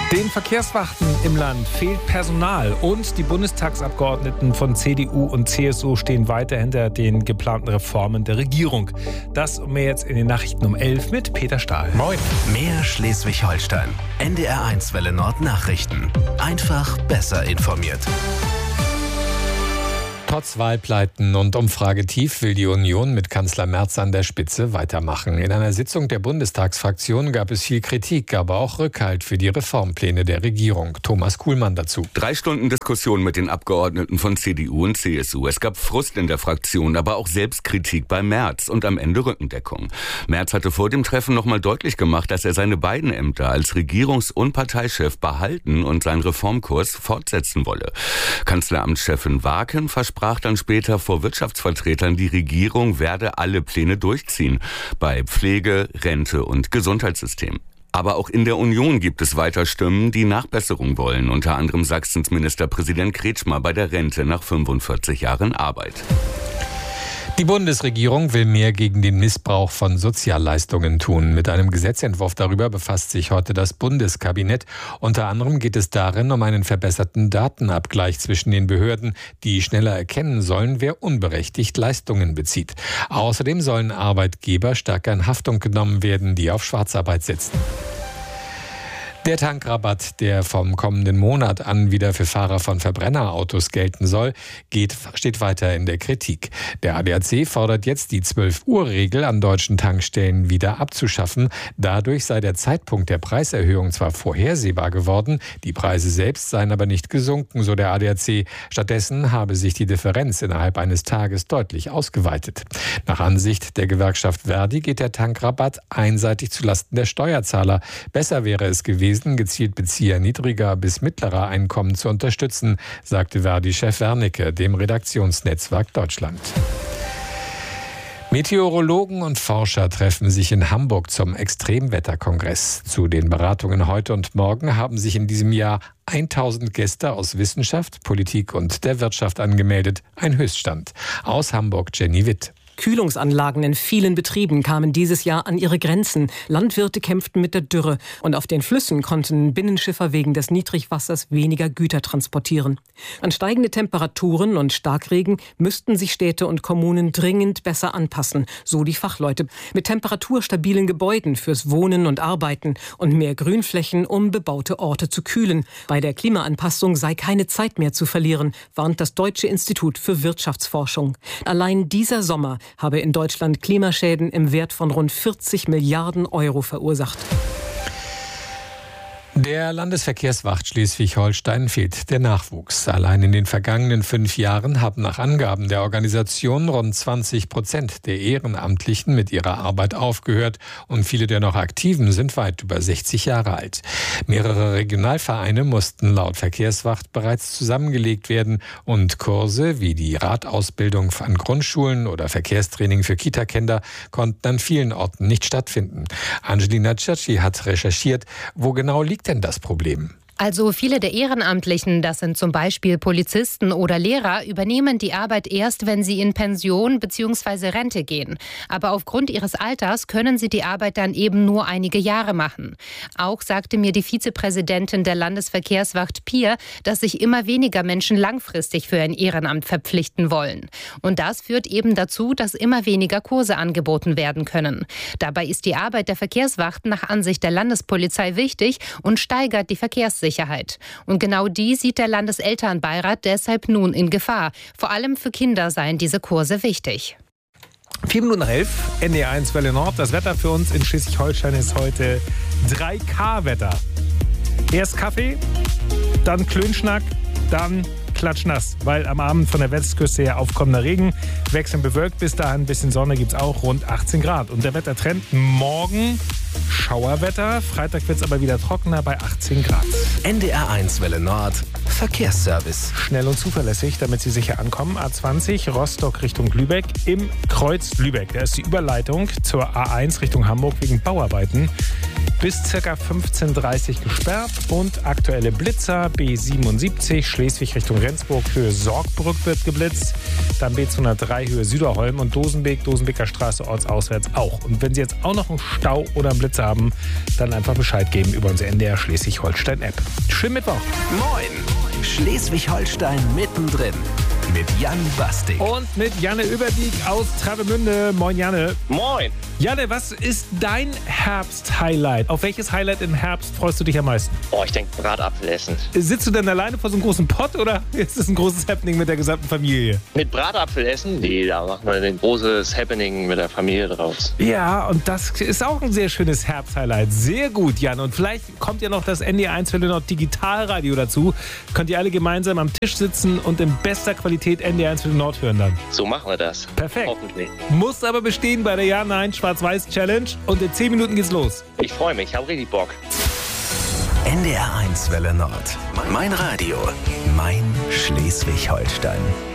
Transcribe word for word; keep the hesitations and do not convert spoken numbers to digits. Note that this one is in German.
Den Verkehrswachten im Land fehlt Personal und die Bundestagsabgeordneten von C D U und C S U stehen weiter hinter den geplanten Reformen der Regierung. Das und mehr jetzt in den Nachrichten um elf mit Peter Stahl. Moin. Mehr Schleswig-Holstein. N D R eins Welle Nord Nachrichten. Einfach besser informiert. Trotz Wahlpleiten und Umfragetief will die Union mit Kanzler Merz an der Spitze weitermachen. In einer Sitzung der Bundestagsfraktion gab es viel Kritik, aber auch Rückhalt für die Reformpläne der Regierung. Thomas Kuhlmann dazu. Drei Stunden Diskussion mit den Abgeordneten von C D U und C S U. Es gab Frust in der Fraktion, aber auch Selbstkritik bei Merz und am Ende Rückendeckung. Merz hatte vor dem Treffen nochmal deutlich gemacht, dass er seine beiden Ämter als Regierungs- und Parteichef behalten und seinen Reformkurs fortsetzen wolle. Kanzleramtschefin Waken versprach sprach dann später vor Wirtschaftsvertretern, die Regierung werde alle Pläne durchziehen. Bei Pflege, Rente und Gesundheitssystem. Aber auch in der Union gibt es weiter Stimmen, die Nachbesserung wollen. Unter anderem Sachsens Ministerpräsident Kretschmer bei der Rente nach fünfundvierzig Jahren Arbeit. Die Bundesregierung will mehr gegen den Missbrauch von Sozialleistungen tun. Mit einem Gesetzentwurf darüber befasst sich heute das Bundeskabinett. Unter anderem geht es darin um einen verbesserten Datenabgleich zwischen den Behörden, die schneller erkennen sollen, wer unberechtigt Leistungen bezieht. Außerdem sollen Arbeitgeber stärker in Haftung genommen werden, die auf Schwarzarbeit setzen. Der Tankrabatt, der vom kommenden Monat an wieder für Fahrer von Verbrennerautos gelten soll, geht, steht weiter in der Kritik. Der A D A C fordert jetzt, die zwölf-Uhr-Regel an deutschen Tankstellen wieder abzuschaffen. Dadurch sei der Zeitpunkt der Preiserhöhung zwar vorhersehbar geworden, die Preise selbst seien aber nicht gesunken, so der A D A C. Stattdessen habe sich die Differenz innerhalb eines Tages deutlich ausgeweitet. Nach Ansicht der Gewerkschaft Verdi geht der Tankrabatt einseitig zulasten der Steuerzahler. Besser wäre es gewesen, gezielt Bezieher niedriger bis mittlerer Einkommen zu unterstützen, sagte Verdi-Chef Wernicke dem Redaktionsnetzwerk Deutschland. Meteorologen und Forscher treffen sich in Hamburg zum Extremwetterkongress. Zu den Beratungen heute und morgen haben sich in diesem Jahr tausend Gäste aus Wissenschaft, Politik und der Wirtschaft angemeldet. Ein Höchststand. Aus Hamburg Jenny Witt. Kühlungsanlagen in vielen Betrieben kamen dieses Jahr an ihre Grenzen. Landwirte kämpften mit der Dürre. Und auf den Flüssen konnten Binnenschiffer wegen des Niedrigwassers weniger Güter transportieren. An steigende Temperaturen und Starkregen müssten sich Städte und Kommunen dringend besser anpassen, so die Fachleute. Mit temperaturstabilen Gebäuden fürs Wohnen und Arbeiten und mehr Grünflächen, um bebaute Orte zu kühlen. Bei der Klimaanpassung sei keine Zeit mehr zu verlieren, warnt das Deutsche Institut für Wirtschaftsforschung. Allein dieser Sommer habe in Deutschland Klimaschäden im Wert von rund vierzig Milliarden Euro verursacht. Der Landesverkehrswacht Schleswig-Holstein fehlt der Nachwuchs. Allein in den vergangenen fünf Jahren haben nach Angaben der Organisation rund zwanzig Prozent der Ehrenamtlichen mit ihrer Arbeit aufgehört und viele der noch Aktiven sind weit über sechzig Jahre alt. Mehrere Regionalvereine mussten laut Verkehrswacht bereits zusammengelegt werden und Kurse wie die Radausbildung an Grundschulen oder Verkehrstraining für Kita-Kinder konnten an vielen Orten nicht stattfinden. Angelina Cerci hat recherchiert, wo genau liegt denn das Problem? Also viele der Ehrenamtlichen, das sind zum Beispiel Polizisten oder Lehrer, übernehmen die Arbeit erst, wenn sie in Pension bzw. Rente gehen. Aber aufgrund ihres Alters können sie die Arbeit dann eben nur einige Jahre machen. Auch sagte mir die Vizepräsidentin der Landesverkehrswacht Pier, dass sich immer weniger Menschen langfristig für ein Ehrenamt verpflichten wollen. Und das führt eben dazu, dass immer weniger Kurse angeboten werden können. Dabei ist die Arbeit der Verkehrswachten nach Ansicht der Landespolizei wichtig und steigert die Verkehrssicherheit. Sicherheit. Und genau die sieht der Landeselternbeirat deshalb nun in Gefahr. Vor allem für Kinder seien diese Kurse wichtig. Vier Minuten nach elf, N D R eins Welle Nord. Das Wetter für uns in Schleswig-Holstein ist heute drei K Wetter. Erst Kaffee, dann Klönschnack, dann klatschnass, weil am Abend von der Westküste her aufkommender Regen, wechselnd bewölkt, bis dahin ein bisschen Sonne gibt es auch, rund achtzehn Grad. Und der Wettertrend morgen Schauerwetter, Freitag wird es aber wieder trockener bei achtzehn Grad. N D R eins Welle Nord, Verkehrsservice. Schnell und zuverlässig, damit Sie sicher ankommen. A zwanzig Rostock Richtung Lübeck, im Kreuz Lübeck. Da ist die Überleitung zur A eins Richtung Hamburg wegen Bauarbeiten. Bis ca. fünfzehn Uhr dreißig gesperrt und aktuelle Blitzer B siebenundsiebzig Schleswig Richtung Rendsburg, Höhe Sorgbrück wird geblitzt. Dann B zweihundertdrei Höhe Süderholm und Dosenbeek, Dosenbeker Straße ortsauswärts auch. Und wenn Sie jetzt auch noch einen Stau oder einen Blitzer haben, dann einfach Bescheid geben über unsere N D R Schleswig-Holstein-App. Schönen Mittwoch. Moin, Schleswig-Holstein mittendrin. Mit Jan Bastik. Und mit Janne Überdiek aus Travemünde. Moin, Janne. Moin. Janne, was ist dein Herbst-Highlight? Auf welches Highlight im Herbst freust du dich am meisten? Oh, ich denke Bratapfel essen. Sitzt du denn alleine vor so einem großen Pott oder ist es ein großes Happening mit der gesamten Familie? Mit Bratapfel essen? Nee, da machen wir ein großes Happening mit der Familie draus. Ja, und das ist auch ein sehr schönes Herbst-Highlight. Sehr gut, Jan. Und vielleicht kommt ja noch das N D R eins Welle Nord Digitalradio dazu. Könnt ihr alle gemeinsam am Tisch sitzen und in bester Qualität N D R eins Welle Nord hören dann. So machen wir das. Perfekt. Hoffentlich. Muss aber bestehen bei der Ja-Nein-Schwarz-Weiß-Challenge. Und in zehn Minuten geht's los. Ich freue mich, ich habe richtig Bock. N D R eins Welle Nord. Mein Radio. Mein Schleswig-Holstein.